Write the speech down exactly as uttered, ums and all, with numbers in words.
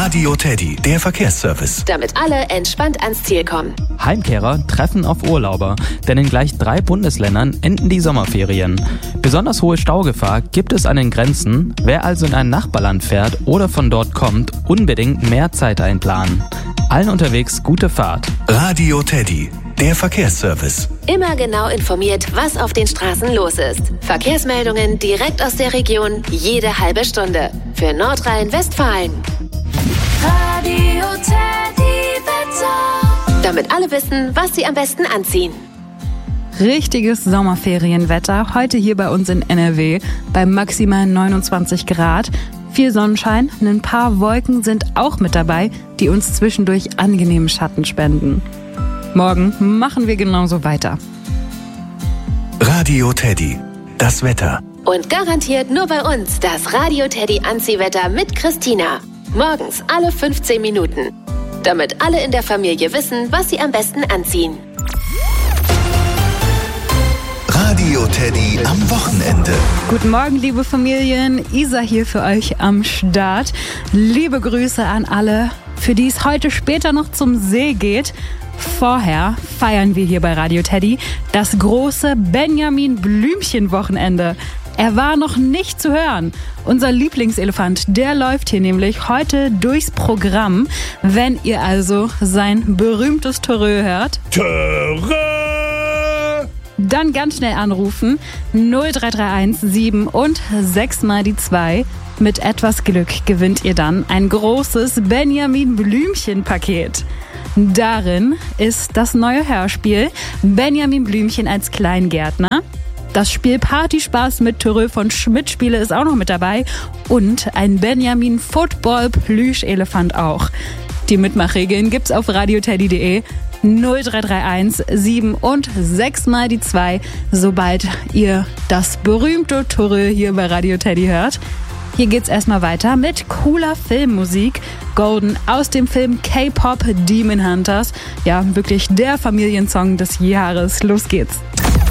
Radio Teddy, der Verkehrsservice. Damit alle entspannt ans Ziel kommen. Heimkehrer treffen auf Urlauber, denn in gleich drei Bundesländern enden die Sommerferien. Besonders hohe Staugefahr gibt es an den Grenzen. Wer also in ein Nachbarland fährt oder von dort kommt, unbedingt mehr Zeit einplanen. Allen unterwegs gute Fahrt. Radio Teddy, der Verkehrsservice. Immer genau informiert, was auf den Straßen los ist. Verkehrsmeldungen direkt aus der Region, jede halbe Stunde. Für Nordrhein-Westfalen. Radio Teddy Wetter. Damit alle wissen, was sie am besten anziehen. Richtiges Sommerferienwetter heute hier bei uns in N R W bei maximal neunundzwanzig Grad. Viel Sonnenschein, ein paar Wolken sind auch mit dabei, die uns zwischendurch angenehmen Schatten spenden. Morgen machen wir genauso weiter. Radio Teddy, das Wetter. Und garantiert nur bei uns das Radio Teddy Anziehwetter mit Christina. Morgens alle fünfzehn Minuten. Damit alle in der Familie wissen, was sie am besten anziehen. Radio Teddy am Wochenende. Guten Morgen, liebe Familien. Isa hier für euch am Start. Liebe Grüße an alle, für die es heute später noch zum See geht. Vorher feiern wir hier bei Radio Teddy das große Benjamin Blümchen-Wochenende. Er war noch nicht zu hören. Unser Lieblingselefant, der läuft hier nämlich heute durchs Programm. Wenn ihr also sein berühmtes Törö hört, Törö! Dann ganz schnell anrufen. null drei drei eins sieben und sechs mal die zwei. Mit etwas Glück gewinnt ihr dann ein großes Benjamin Blümchen-Paket. Darin ist das neue Hörspiel Benjamin Blümchen als Kleingärtner. Das Spiel Partyspaß mit Törö von Schmidt-Spiele ist auch noch mit dabei. Und ein Benjamin Football-Plüsch-Elefant auch. Die Mitmachregeln gibt's auf radioteddy punkt de. null drei drei eins sieben und sechs mal die zwei, sobald ihr das berühmte Törö hier bei Radio Teddy hört. Hier geht's erstmal weiter mit cooler Filmmusik. Golden aus dem Film K-Pop Demon Hunters. Ja, wirklich der Familiensong des Jahres. Los geht's.